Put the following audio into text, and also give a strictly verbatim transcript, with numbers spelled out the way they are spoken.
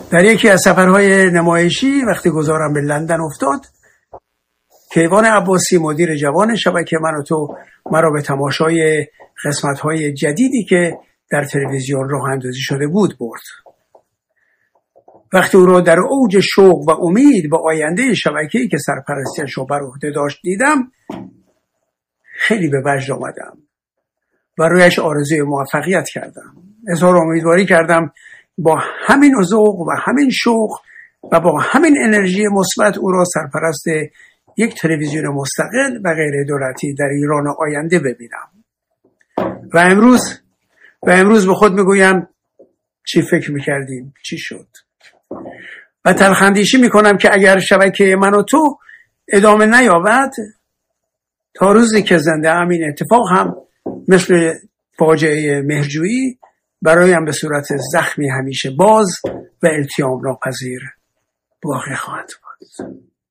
در یکی از سفرهای نمایشی وقتی گذارم به لندن افتاد، کیوان عباسی مدیر جوان شبکه من و تو مرا به تماشای قسمت‌های جدیدی که در تلویزیون راه اندازی شده بود برد. وقتی او را در اوج شوق و امید به آینده شبکه‌ای که سرپرستیش را بر عهده داشت دیدم، خیلی به وجد آمدم و رویش آرزوی موفقیت کردم. اظهار امیدواری کردم با همین ذوق و همین شوق و با همین انرژی مثبت او را سرپرست یک تلویزیون مستقل و غیر دولتی در ایران آینده ببینم. و امروز و امروز به خود میگویم چی فکر میکردیم چی شد. و تلخندیشی میکنم که اگر شبکه من و تو ادامه نیابد، تا روزی که زنده ام این اتفاق هم مثل فاجعه مهرجویی برایم به صورت زخمی همیشه باز و التیام ناپذیر باقی خواهد بود.